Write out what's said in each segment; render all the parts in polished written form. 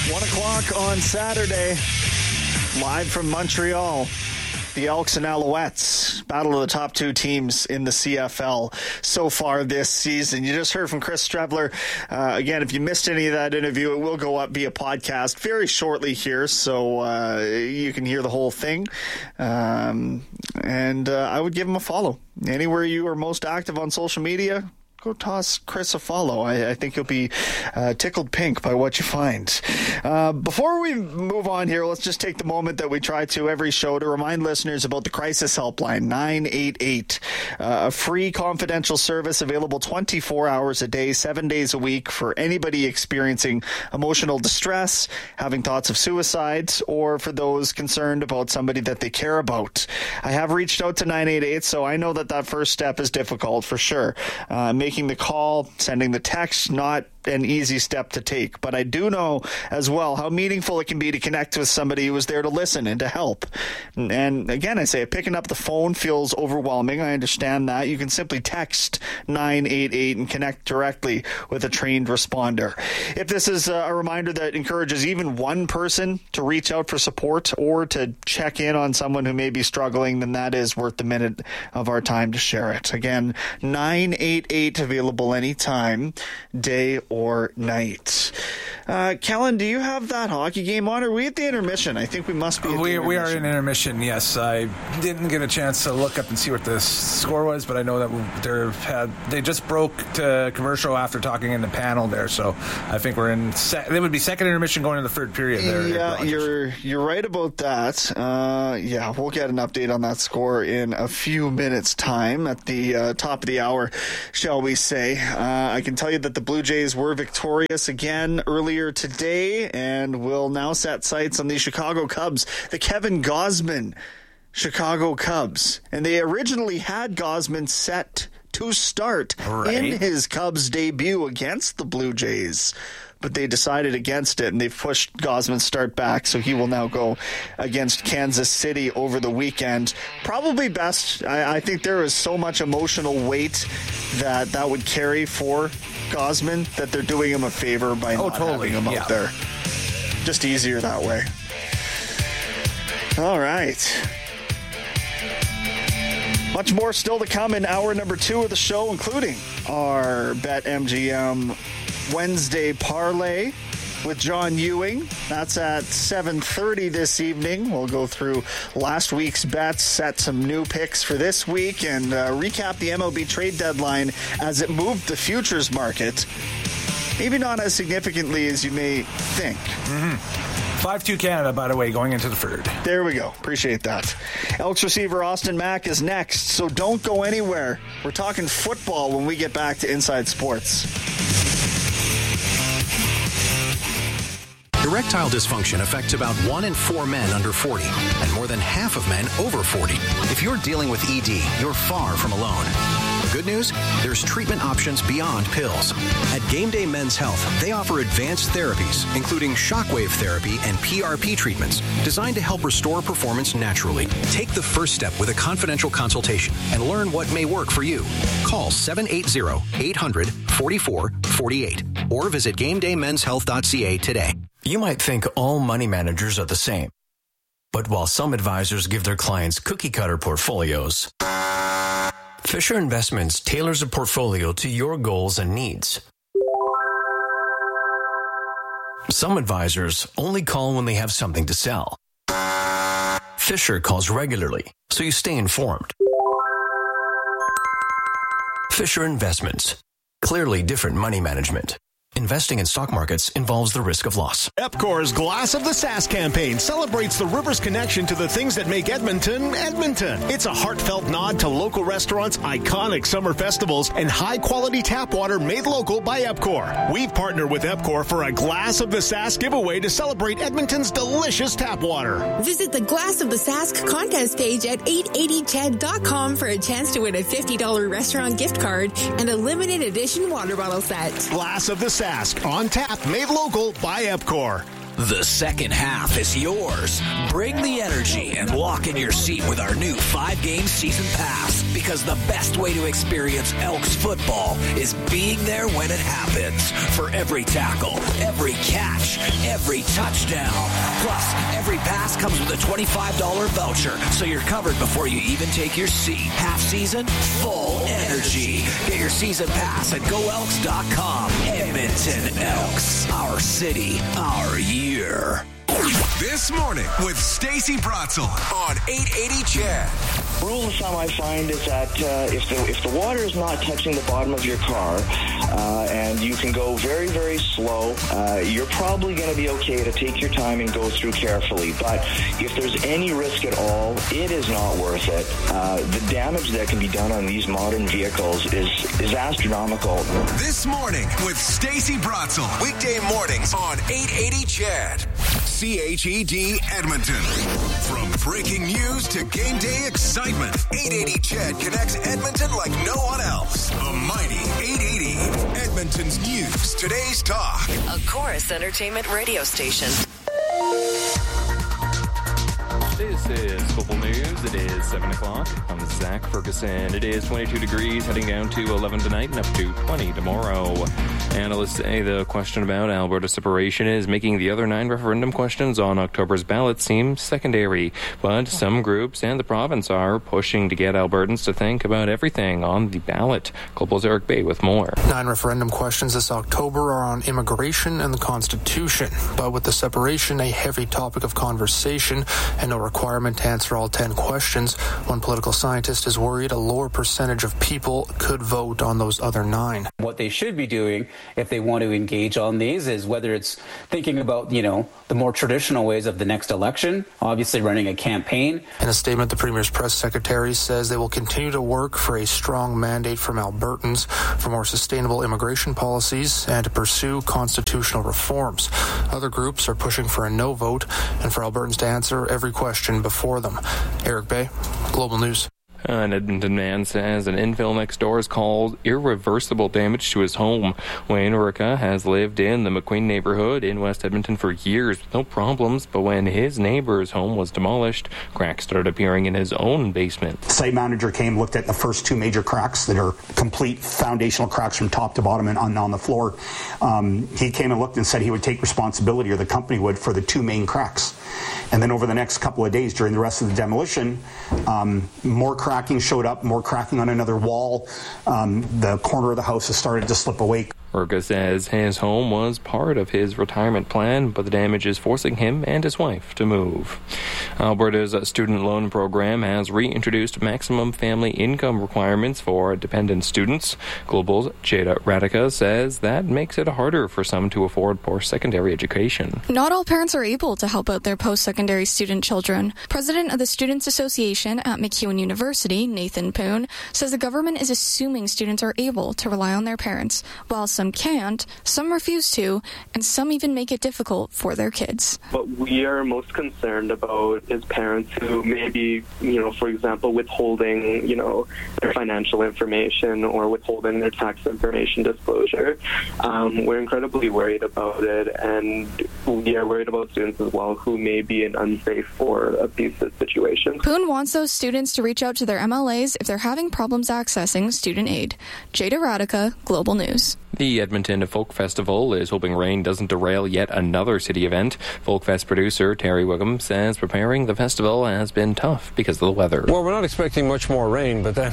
1 o'clock on Saturday, live from Montreal. The Elks and Alouettes, battle of the top two teams in the CFL so far this season. You just heard from Chris Streveler. Again, if you missed any of that interview, it will go up via podcast very shortly here, so you can hear the whole thing. And I would give him a follow. Anywhere you are most active on social media, go toss Chris a follow. I think you'll be tickled pink by what you find. Before we move on here, let's just take the moment that we try to every show to remind listeners about the Crisis Helpline 988, a free confidential service available 24 hours a day, 7 days a week for anybody experiencing emotional distress, having thoughts of suicide, or for those concerned about somebody that they care about. I have reached out to 988, so I know that first step is difficult for sure. Making the call, sending the text, not an easy step to take. But I do know as well how meaningful it can be to connect with somebody who is there to listen and to help. And again, I say picking up the phone feels overwhelming. I understand that. You can simply text 988 and connect directly with a trained responder. If this is a reminder that encourages even one person to reach out for support or to check in on someone who may be struggling, then that is worth the minute of our time to share it. Again, 988 available anytime, day or night. Kellen, do you have that hockey game on? Or are we at the intermission? I think we must be at the intermission. We are in intermission, yes. I didn't get a chance to look up and see what the score was, but I know that they just broke to commercial after talking in the panel there, so I think we're in they would be second intermission going into the third period there. Yeah, you're right about that. We'll get an update on that score in a few minutes' time at the top of the hour, shall we say. I can tell you that the Blue Jays were victorious again earlier today and will now set sights on the Chicago Cubs, the Kevin Gausman Chicago Cubs. And they originally had Gausman set to start in his Cubs debut against the Blue Jays, but they decided against it, and they've pushed Gausman's start back, so he will now go against Kansas City over the weekend. Probably best. I think there is so much emotional weight that would carry for Gausman that they're doing him a favor by not having him out there. Just easier that way. All right. Much more still to come in hour number 2 of the show, including our BetMGM Wednesday parlay with John Ewing. That's at 7:30 this evening. We'll go through last week's bets, set some new picks for this week, and recap the MLB trade deadline as it moved the futures market. Maybe not as significantly as you may think. 5-2 Canada, by the way, going into the third. There we go. Appreciate that. Elks receiver Austin Mack is next, so don't go anywhere. We're talking football when we get back to Inside Sports. Erectile dysfunction affects about 1 in 4 men under 40 and more than half of men over 40. If you're dealing with ED, you're far from alone. Good news? There's treatment options beyond pills. At Game Day Men's Health, they offer advanced therapies, including shockwave therapy and PRP treatments, designed to help restore performance naturally. Take the first step with a confidential consultation and learn what may work for you. Call 780-800-4448 or visit GameDayMen'sHealth.ca today. You might think all money managers are the same. But while some advisors give their clients cookie-cutter portfolios, Fisher Investments tailors a portfolio to your goals and needs. Some advisors only call when they have something to sell. Fisher calls regularly, so you stay informed. Fisher Investments. Clearly different money management. Investing in stock markets involves the risk of loss. Epcor's Glass of the Sask campaign celebrates the river's connection to the things that make Edmonton, Edmonton. It's a heartfelt nod to local restaurants, iconic summer festivals, and high-quality tap water made local by Epcor. We've partnered with Epcor for a Glass of the Sask giveaway to celebrate Edmonton's delicious tap water. Visit the Glass of the Sask contest page at 880ched.com for a chance to win a $50 restaurant gift card and a limited edition water bottle set. Glass of the Sask, on tap, made local by Epcor. The second half is yours. Bring the energy and lock in your seat with our new 5-game season pass, because the best way to experience Elks football is being there when it happens. For every tackle, every catch, every touchdown. Plus, every pass comes with a $25 voucher, so you're covered before you even take your seat. Half season, full energy. Get your season pass at GoElks.com. Edmonton Elks. Our city, our year. This morning with Stacey Bratzel on 880 CHED. Rule of thumb I find is that if the water is not touching the bottom of your car and you can go very, very slow, you're probably going to be okay to take your time and go through carefully. But if there's any risk at all, it is not worth it. The damage that can be done on these modern vehicles is astronomical. This morning with Stacey Bratzel. Weekday mornings on 880 CHED. CHED Edmonton. From breaking news to game day excitement, 880 CHED connects Edmonton like no one else. The mighty 880. Edmonton's news, today's talk. A Chorus Entertainment radio station. This is Global News. It is 7 o'clock. I'm Zach Ferguson. It is 22 degrees, heading down to 11 tonight and up to 20 tomorrow. Analysts say the question about Alberta separation is making the other 9 referendum questions on October's ballot seem secondary. But some groups and the province are pushing to get Albertans to think about everything on the ballot. Global's Eric Bay with more. 9 referendum questions this October are on immigration and the Constitution. But with the separation a heavy topic of conversation and no requirement to answer all 10 questions, one political scientist is worried a lower percentage of people could vote on those other 9. What they should be doing if they want to engage on these is whether it's thinking about, the more traditional ways of the next election, obviously running a campaign. In a statement, the Premier's press secretary says they will continue to work for a strong mandate from Albertans for more sustainable immigration policies and to pursue constitutional reforms. Other groups are pushing for a no vote and for Albertans to answer every question before them. Eric Bay, Global News. An Edmonton man says an infill next door has caused irreversible damage to his home. Wayne Orica has lived in the McQueen neighborhood in West Edmonton for years with no problems, but when his neighbor's home was demolished, cracks started appearing in his own basement. The site manager came, looked at the first 2 major cracks that are complete foundational cracks from top to bottom and on the floor. He came and looked and said he would take responsibility, or the company would, for the 2 main cracks. And then over the next couple of days during the rest of the demolition, more cracking showed up, more cracking on another wall. The corner of the house has started to slip away. Urga says his home was part of his retirement plan, but the damage is forcing him and his wife to move. Alberta's student loan program has reintroduced maximum family income requirements for dependent students. Global's Jada Radica says that makes it harder for some to afford post-secondary education. Not all parents are able to help out their post-secondary student children. President of the Students Association at MacEwan University, Nathan Poon, says the government is assuming students are able to rely on their parents, while some can't, some refuse to, and some even make it difficult for their kids. What we are most concerned about is parents who may be, for example, withholding, their financial information or withholding their tax information disclosure. We're incredibly worried about it, and we are worried about students as well who may be in unsafe or abusive situations. Poon wants those students to reach out to their MLAs if they're having problems accessing student aid. Jada Radica, Global News. The Edmonton Folk Festival is hoping rain doesn't derail yet another city event. Folkfest producer Terry Wiggum says preparing the festival has been tough because of the weather. Well, we're not expecting much more rain, but then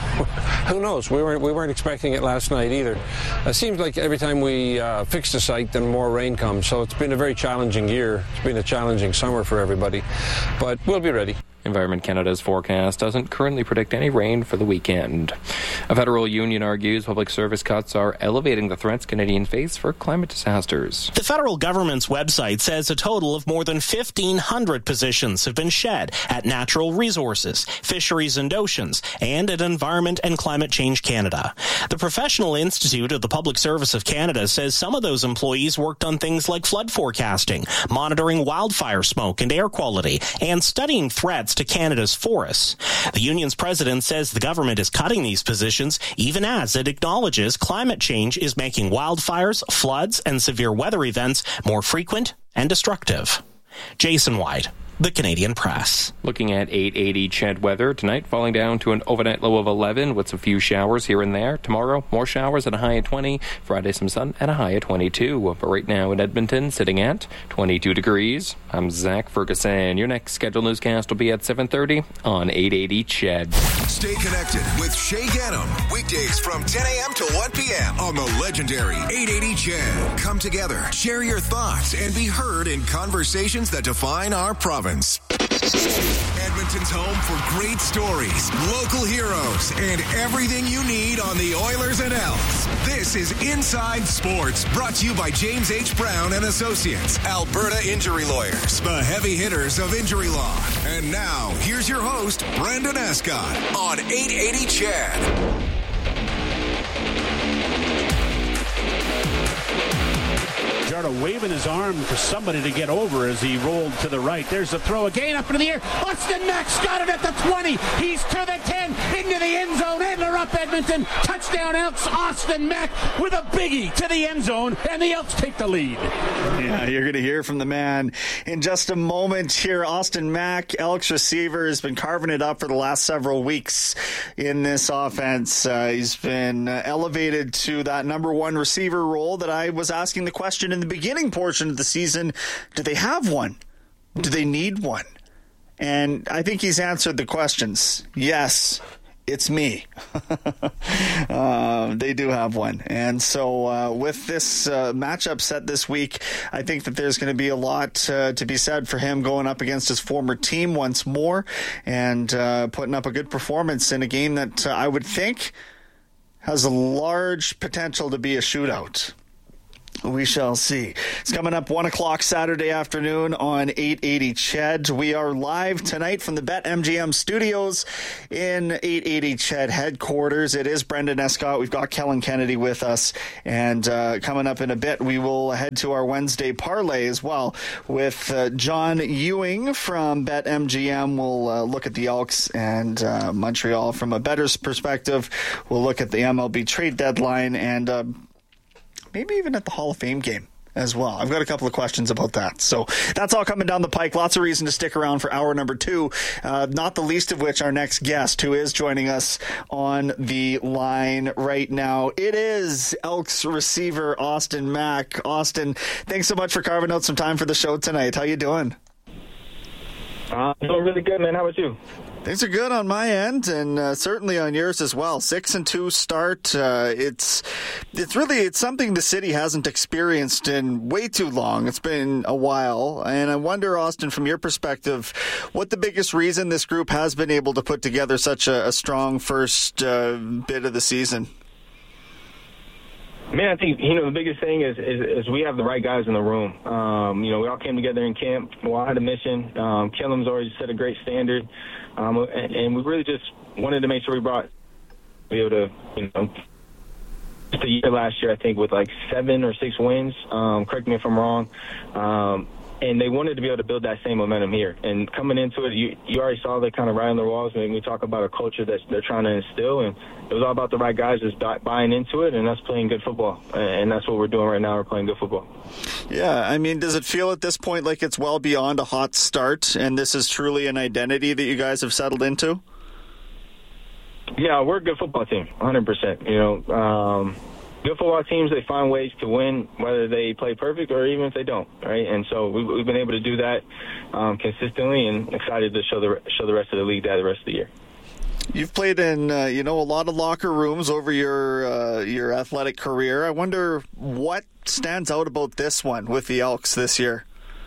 who knows? We weren't expecting it last night either. It seems like every time we fix the site, then more rain comes. So it's been a very challenging year. It's been a challenging summer for everybody, but we'll be ready. Environment Canada's forecast doesn't currently predict any rain for the weekend. A federal union argues public service cuts are elevating the threats Canadians face for climate disasters. The federal government's website says a total of more than 1,500 positions have been shed at Natural Resources, Fisheries and Oceans, and at Environment and Climate Change Canada. The Professional Institute of the Public Service of Canada says some of those employees worked on things like flood forecasting, monitoring wildfire smoke and air quality, and studying threats to Canada's forests. The union's president says the government is cutting these positions even as it acknowledges climate change is making wildfires, floods, and severe weather events more frequent and destructive. Jason White, The Canadian Press. Looking at 880 Ched weather tonight, falling down to an overnight low of 11 with some few showers here and there. Tomorrow, more showers at a high of 20. Friday, some sun at a high of 22. But right now in Edmonton, sitting at 22 degrees. I'm Zach Ferguson. Your next scheduled newscast will be at 7:30 on 880 Ched. Stay connected with Shay Gannon. Weekdays from 10 a.m. to 1 p.m. on the legendary 880 Ched. Come together, share your thoughts, and be heard in conversations that define our province. Edmonton's home for great stories, local heroes, and everything you need on the Oilers and Elks. This is Inside Sports, brought to you by James H. Brown and Associates, Alberta Injury Lawyers, the heavy hitters of injury law. And now, here's your host, Brendan Escott, on 880 Ched. Jardo waving his arm for somebody to get over as he rolled to the right. There's the throw again up into the air. Austin Mack's got it at the 20. He's to the 10, into the end zone. Adler up Edmonton. Touchdown Elks. Austin Mack with a biggie to the end zone, and the Elks take the lead. Yeah, you're going to hear from the man in just a moment here. Austin Mack, Elks receiver, has been carving it up for the last several weeks in this offense. He's been elevated to that number one receiver role that I was asking the question in the beginning portion of the season. Do they have one? Do they need one? And I think he's answered the questions. Yes, it's me. They do have one. And so with this matchup set this week, I think that there's going to be a lot to be said for him going up against his former team once more and putting up a good performance in a game that I would think has a large potential to be a shootout. We shall see. It's coming up 1 o'clock Saturday afternoon on 880 Ched. We are live tonight from the BetMGM studios in 880 Ched headquarters. It is Brendan Escott. We've got Kellen Kennedy with us. And coming up in a bit, we will head to our Wednesday parlay as well with John Ewing from BetMGM. We'll look at the Elks and Montreal from a bettor's perspective. We'll look at the MLB trade deadline and maybe even at the Hall of Fame game as well. I've got a couple of questions about that. So that's all coming down the pike. Lots of reason to stick around for hour number 2, not the least of which our next guest, who is joining us on the line right now. It is Elks receiver Austin Mack. Austin, thanks so much for carving out some time for the show tonight. How you doing? Doing really good, man. How about you? Things are good on my end, and certainly on yours as well. 6-2 start. It's something the city hasn't experienced in way too long. It's been a while, and I wonder, Austin, from your perspective, what the biggest reason this group has been able to put together such a strong first bit of the season. Man, I think, the biggest thing is we have the right guys in the room. We all came together in camp. We all had a mission. Killam's already set a great standard. And we really just wanted to make sure be able to, just a year last year, I think, with like 7 or 6 wins. Correct me if I'm wrong. And they wanted to be able to build that same momentum here. And coming into it, you already saw they kind of right on the walls when we talk about a culture that they're trying to instill. And it was all about the right guys just buying into it, and that's playing good football. And that's what we're doing right now. We're playing good football. Yeah, I mean, does it feel at this point like it's well beyond a hot start, and this is truly an identity that you guys have settled into? Yeah, we're a good football team, 100%. Good football teams, they find ways to win, whether they play perfect or even if they don't, right? And so we've been able to do that consistently, and excited to show the rest of the league that the rest of the year. You've played in, a lot of locker rooms over your athletic career. I wonder what stands out about this one with the Elks this year.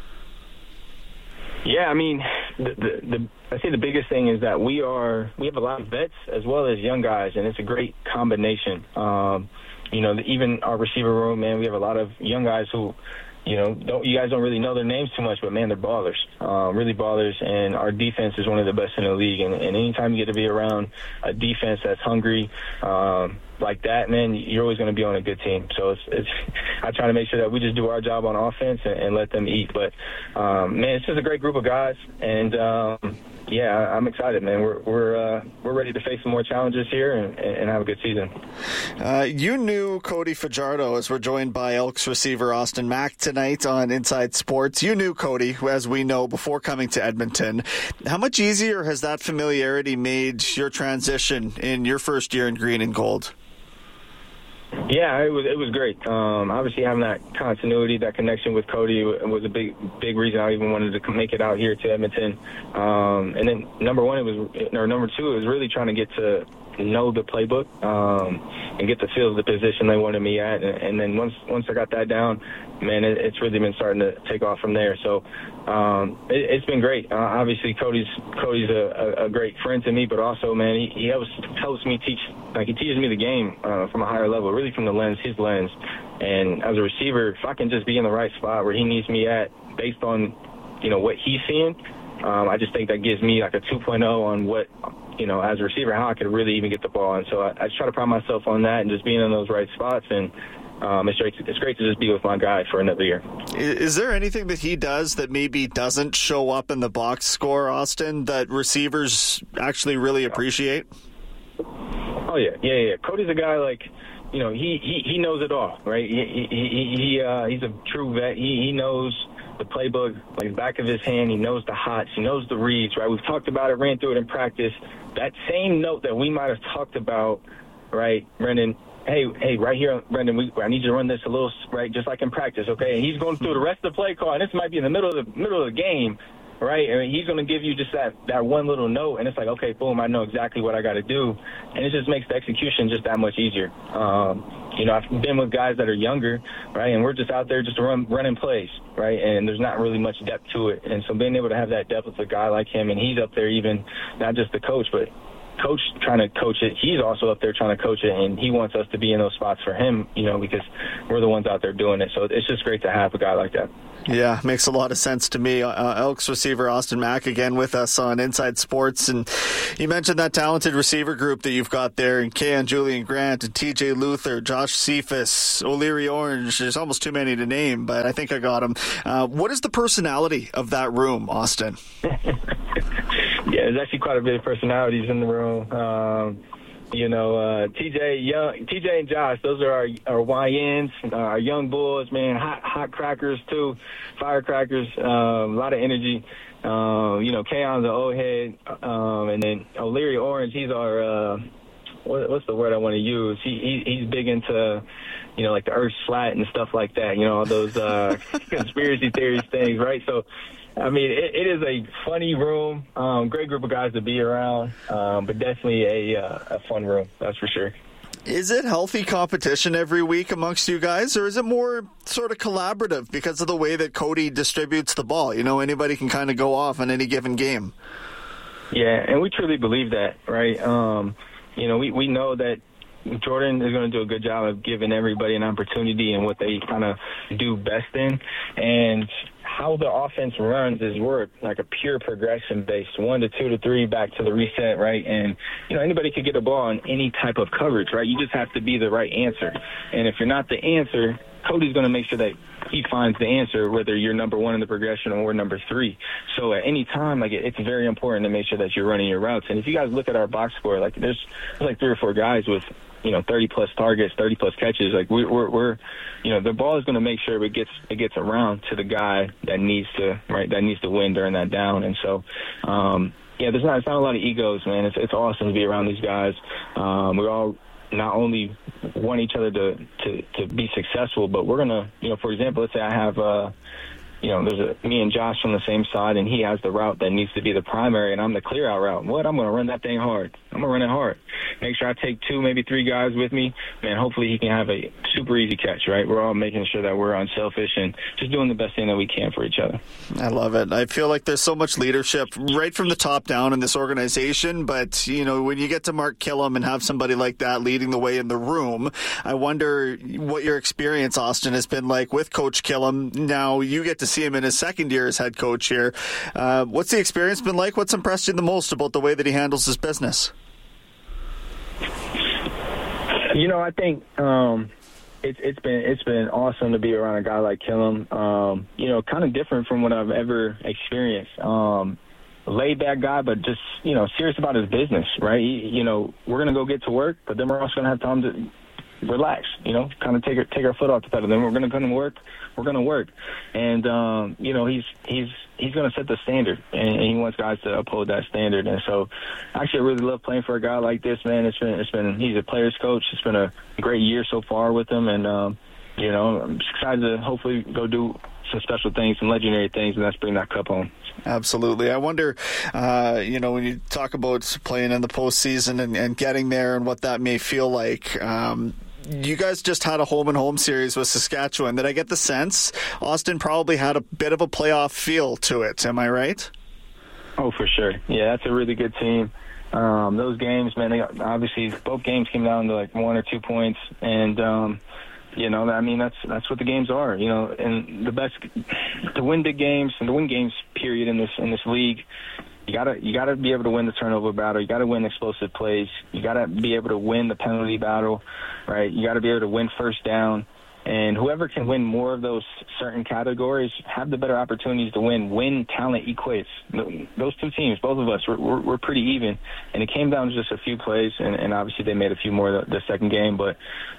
Yeah, I mean, I say the biggest thing is that we have a lot of vets as well as young guys, and it's a great combination. Even our receiver room, man, we have a lot of young guys who, you guys don't really know their names too much, but, man, they're ballers, really ballers, and our defense is one of the best in the league. And anytime you get to be around a defense that's hungry, like that, man, you're always going to be on a good team. So I try to make sure that we just do our job on offense and let them eat. But, man, it's just a great group of guys. And, yeah, I'm excited, man. We're ready to face some more challenges here and have a good season. You knew Cody Fajardo, as we're joined by Elks receiver Austin Mack tonight on Inside Sports. You knew Cody, as we know, before coming to Edmonton. How much easier has that familiarity made your transition in your first year in green and gold? Yeah, it was great. Obviously, having that continuity, that connection with Cody was a big reason I even wanted to make it out here to Edmonton. And then number two, it was really trying to get to know the playbook and get the feel of the position they wanted me at. And then once I got that down, man, it's really been starting to take off from there. So it's been great. Obviously, Cody's a great friend to me, but also, man, he helps me teach. Like, he teaches me the game from a higher level, really from his lens. And as a receiver, if I can just be in the right spot where he needs me at, based on what he's seeing, I just think that gives me like a 2.0 on what, as a receiver, how I could really even get the ball. And so I just try to pride myself on that and just being in those right spots. And it's great to just be with my guy for another year. Is there anything that he does that maybe doesn't show up in the box score, Austin, that receivers actually really appreciate? Oh, yeah. Cody's a guy he knows it all, right? He's a true vet. He knows the playbook like the back of his hand. He knows the hots. He knows the reads, right? We've talked about it, ran through it in practice. That same note that we might have talked about, right, Brendan? Hey, right here, Brendan, I need you to run this a little, right, just like in practice, okay? And he's going through the rest of the play call, and this might be in the middle of the game, right? I mean, he's going to give you just that one little note, and it's like, okay, boom, I know exactly what I got to do. And it just makes the execution just that much easier. I've been with guys that are younger, right, and we're just out there just running plays, right, and there's not really much depth to it. And so being able to have that depth with a guy like him, and he's up there even, not just the coach, but coach trying to coach it, he's also up there trying to coach it, and he wants us to be in those spots for him, because we're the ones out there doing it. So it's just great to have a guy like that. Yeah, makes a lot of sense to me. Elks receiver Austin Mack again with us on Inside Sports. And you mentioned that talented receiver group that you've got there, and Keon Julian Grant and TJ Luther, Josh Cephas, O'Leary Orange. There's almost too many to name, but I think I got them. What is the personality of that room, Austin? Yeah, there's actually quite a bit of personalities in the room. TJ and Josh, those are our YNs, our young boys, man, hot crackers too, firecrackers, a lot of energy. Keon's an old head, and then O'Leary Orange, he's our, what's the word I want to use? He's big into, like the Earth's flat and stuff like that, all those conspiracy theories things, right? So, I mean, it is a funny room, great group of guys to be around, but definitely a fun room, that's for sure. Is it healthy competition every week amongst you guys, or is it more sort of collaborative because of the way that Cody distributes the ball? Anybody can kind of go off on any given game. Yeah, and we truly believe that, right? We know that Jordan is going to do a good job of giving everybody an opportunity in what they kind of do best in. And how the offense runs is we're like a pure progression based 1 to 2 to 3 back to the reset, right? And anybody could get a ball on any type of coverage, right? You just have to be the right answer. And if you're not the answer, Cody's going to make sure that he finds the answer, whether you're number 1 in the progression or number 3. So at any time, it's very important to make sure that you're running your routes. And if you guys look at our box score, there's 3 or 4 guys with 30 plus targets, 30 plus catches. We're the ball is going to make sure it gets around to the guy that needs to win during that down. And so, there's not a lot of egos, man. It's awesome to be around these guys. We're all not only want each other to be successful, but we're gonna, for example, let's say I have there's me and Josh on the same side, and he has the route that needs to be the primary, and I'm the clear out route. I'm going to run that thing hard. I'm going to run it hard. Make sure I take 2, maybe 3 guys with me. Man, hopefully he can have a super easy catch, right? We're all making sure that we're unselfish and just doing the best thing that we can for each other. I love it. I feel like there's so much leadership right from the top down in this organization, but, when you get to Mark Killam and have somebody like that leading the way in the room, I wonder what your experience, Austin, has been like with Coach Killam. Now you get to see him in his second year as head coach here. What's the experience been like? What's impressed you the most about the way that he handles his business? I think it's been awesome to be around a guy like Killum. Kind of different from what I've ever experienced. Laid back guy, but just serious about his business, right? We're gonna go get to work, but then we're also gonna have time to relax, kind of take our foot off the pedal. Then we're going to come to work. We're going to work, and he's going to set the standard, and he wants guys to uphold that standard. And so, actually, I really love playing for a guy like this, man. It's been he's a player's coach. It's been a great year so far with him, and I'm excited to hopefully go do some special things, some legendary things, and that's bring that cup home. Absolutely. I wonder, when you talk about playing in the postseason and getting there and what that may feel like. You guys just had a home-and-home series with Saskatchewan. Did I get the sense Austin probably had a bit of a playoff feel to it? Am I right? Oh, for sure. Yeah, that's a really good team. Those games, man, obviously both games came down to like 1 or 2 points, and that's what the games are. And the best to win big games and to win games, period, in this league. You gotta be able to win the turnover battle. You gotta win explosive plays. You gotta be able to win the penalty battle, right? You gotta be able to win first down. And whoever can win more of those certain categories have the better opportunities to win. Win talent equates. Those two teams, both of us, we're pretty even. And it came down to just a few plays, and obviously they made a few more the second game. But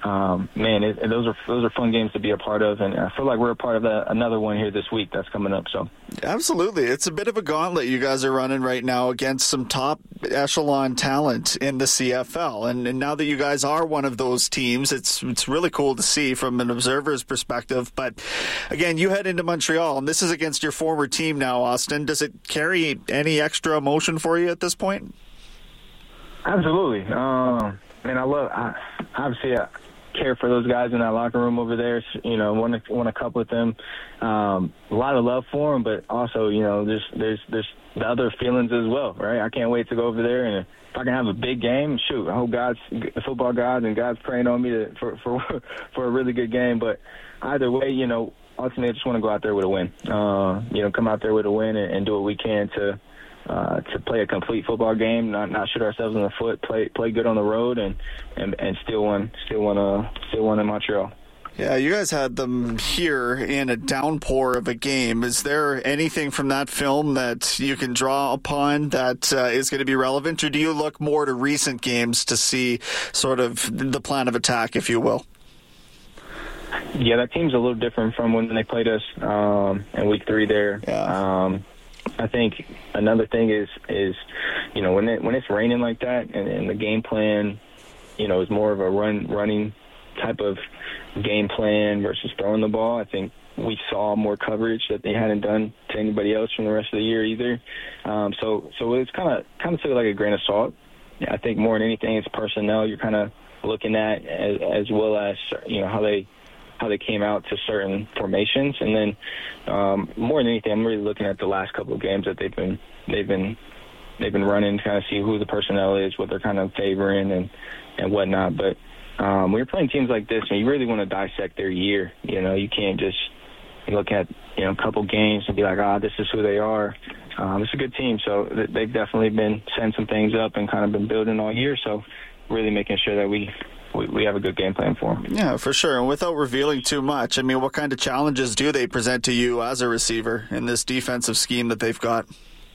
those are fun games to be a part of, and I feel like we're a part of another one here this week that's coming up. So absolutely, it's a bit of a gauntlet you guys are running right now against some top echelon talent in the CFL, and now that you guys are one of those teams, it's really cool to see from an observer's perspective. But again, you head into Montreal, and this is against your former team now, Austin. Does it carry any extra emotion for you at this point? Absolutely. I care for those guys in that locker room over there. Want to cup with them. A lot of love for them, but also, there's the other feelings as well, right? I can't wait to go over there, and if I can have a big game, shoot, I hope the football gods and God's praying on me for a really good game. But either way, ultimately I just want to go out there with a win. Come out there with a win and do what we can to play a complete football game, not shoot ourselves in the foot, play good on the road, and still won in Montreal. Yeah, you guys had them here in a downpour of a game. Is there anything from that film that you can draw upon that is going to be relevant, or do you look more to recent games to see sort of the plan of attack, if you will? Yeah, that team's a little different from when they played us in week 3 there. Yeah. I think another thing is when it's raining like that and the game plan, is more of a running type of game plan versus throwing the ball. I think we saw more coverage that they hadn't done to anybody else from the rest of the year either. So it's kind of took like a grain of salt. I think more than anything, it's personnel you're kind of looking at as well as how they came out to certain formations, and then more than anything, I'm really looking at the last couple of games that they've been running to kind of see who the personnel is, what they're kind of favoring and whatnot. But when you're playing teams like this, and you really want to dissect their year, you can't just look at a couple games and be like, this is who they are. It's a good team, so they've definitely been setting some things up and kind of been building all year. So really making sure that we have a good game plan for them. Yeah, for sure. And without revealing too much, what kind of challenges do they present to you as a receiver in this defensive scheme that they've got?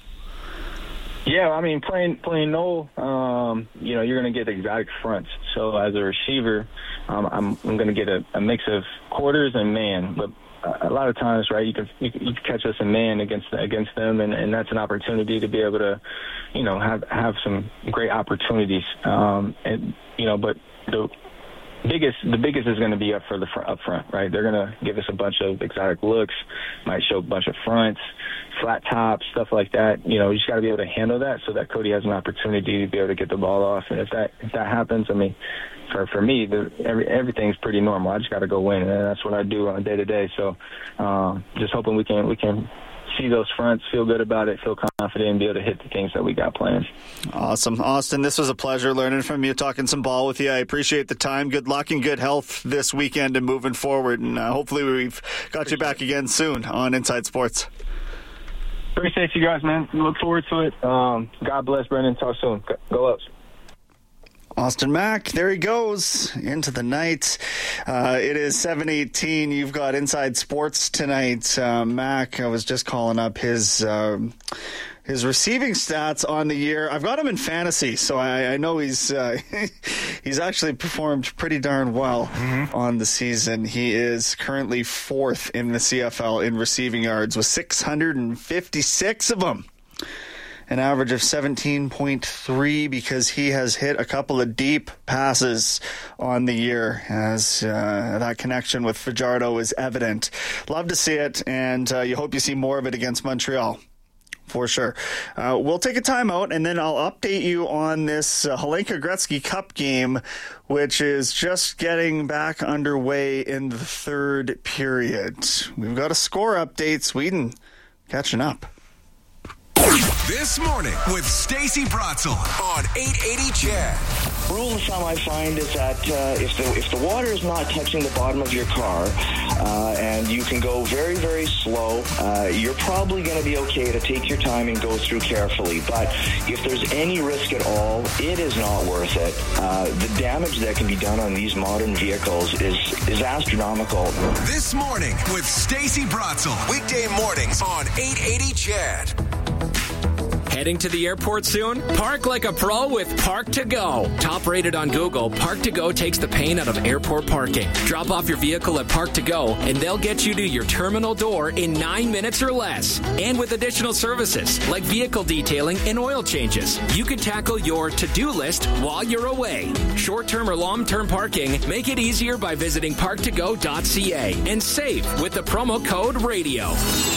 Yeah, playing Noel, you're going to get exotic fronts. So as a receiver, I'm going to get a mix of quarters and man. But a lot of times, right, you can catch us in man against them, and that's an opportunity to be able to, have some great opportunities. But the biggest is going to be up front, right? They're going to give us a bunch of exotic looks, might show a bunch of fronts, flat tops, stuff like that. You just got to be able to handle that so that Cody has an opportunity to be able to get the ball off. And if that happens, for me, everything's pretty normal. I just got to go win, and that's what I do on a day to day. So, just hoping we can see those fronts, feel good about it, feel confident, and be able to hit the things that we got planned. Awesome. Austin, this was a pleasure learning from you, talking some ball with you. I appreciate the time. Good luck and good health this weekend and moving forward. And hopefully we've got you back again soon on Inside Sports. Appreciate you guys, man. Look forward to it. God bless, Brendan. Talk soon. Go Ups. Austin Mack, there he goes into the night. It is 7:18. You've got Inside Sports tonight. Mack, I was just calling up his receiving stats on the year. I've got him in fantasy, so I know he's actually performed pretty darn well on the season. He is currently 4th in the CFL in receiving yards with 656 of them. An average of 17.3 because he has hit a couple of deep passes on the year as that connection with Fajardo is evident. Love to see it, and you hope you see more of it against Montreal. For sure. We'll take a timeout, and then I'll update you on this Hlinka Gretzky Cup game, which is just getting back underway in the third period. We've got a score update. Sweden catching up. This morning with Stacey Bratzel on 880 CHED. Rule of thumb I find is that if the water is not touching the bottom of your car and you can go very, very slow, you're probably going to be okay to take your time and go through carefully. But if there's any risk at all, it is not worth it. The damage that can be done on these modern vehicles is astronomical. This morning with Stacey Bratzel. Weekday mornings on 880 CHED. Heading to the airport soon? Park like a pro with Park to Go. Top rated on Google, Park to Go takes the pain out of airport parking. Drop off your vehicle at Park to Go and they'll get you to your terminal door in 9 minutes or less. And with additional services like vehicle detailing and oil changes, you can tackle your to-do list while you're away. Short-term or long-term parking, make it easier by visiting parktogo.ca and save with the promo code RADIO.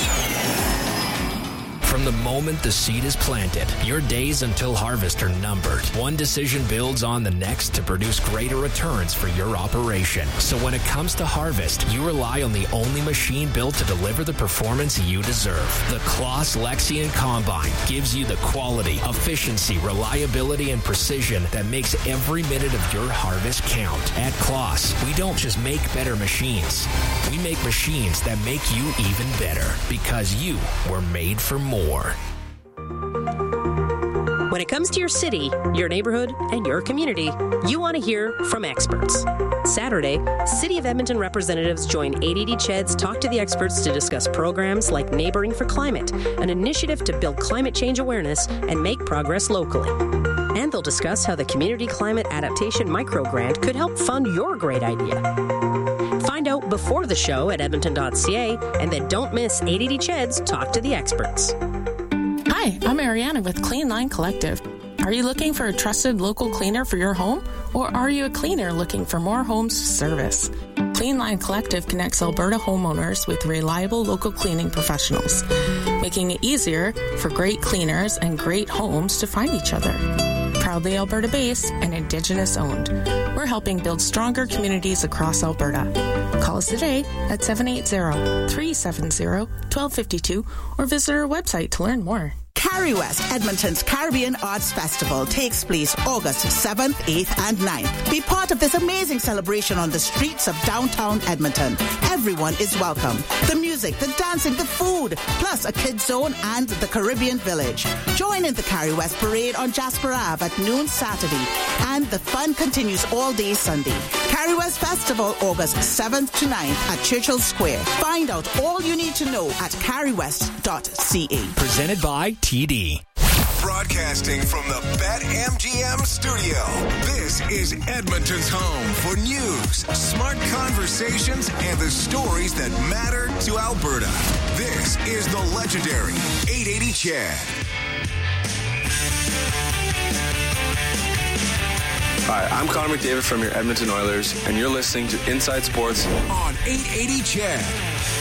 From the moment the seed is planted, your days until harvest are numbered. One decision builds on the next to produce greater returns for your operation. So when it comes to harvest, you rely on the only machine built to deliver the performance you deserve. The Claas Lexion Combine gives you the quality, efficiency, reliability, and precision that makes every minute of your harvest count. At Claas, we don't just make better machines. We make machines that make you even better because you were made for more. When it comes to your city, your neighborhood, and your community, you want to hear from experts. Saturday, City of Edmonton representatives join 880 CHED's Talk to the Experts to discuss programs like Neighboring for Climate, an initiative to build climate change awareness and make progress locally. And they'll discuss how the Community Climate Adaptation Microgrant could help fund your great idea. Find out before the show at edmonton.ca, and then don't miss 880 CHED's Talk to the Experts. Hi, I'm Ariana with Clean Line Collective. Are you looking for a trusted local cleaner for your home? Or are you a cleaner looking for more homes to service? Clean Line Collective connects Alberta homeowners with reliable local cleaning professionals, making it easier for great cleaners and great homes to find each other. Proudly Alberta-based and Indigenous-owned, we're helping build stronger communities across Alberta. Call us today at 780-370-1252 or visit our website to learn more. Carrie West, Edmonton's Caribbean Arts Festival, takes place August 7th, 8th, and 9th. Be part of this amazing celebration on the streets of downtown Edmonton. Everyone is welcome. The music, the dancing, the food, plus a kids zone and the Caribbean Village. Join in the Carrie West Parade on Jasper Ave at noon Saturday, and the fun continues all day Sunday. Carrie West Festival, August 7th to 9th at Churchill Square. Find out all you need to know at carriewest.ca. Presented by TD. Broadcasting from the BetMGM studio. This is Edmonton's home for news, smart conversations, and the stories that matter to Alberta. This is the legendary 880 CHED. Hi, I'm Connor McDavid from your Edmonton Oilers, and you're listening to Inside Sports on 880 CHED.